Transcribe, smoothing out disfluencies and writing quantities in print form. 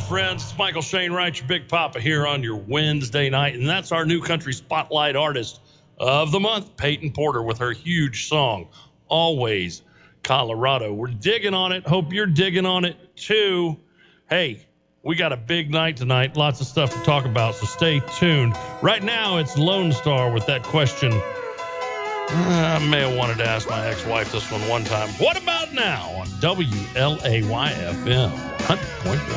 friends? It's Michael Shane Wright, your Big Papa, here on your Wednesday night. And that's our new country spotlight artist of the month, Peyton Porter, with her huge song, Always Colorado. We're digging on it. Hope you're digging on it, too. Hey, we got a big night tonight. Lots of stuff to talk about, so stay tuned. Right now, it's Lone Star with that question. I may have wanted to ask my ex-wife this one time. What about now on WLAY-FM 100.1?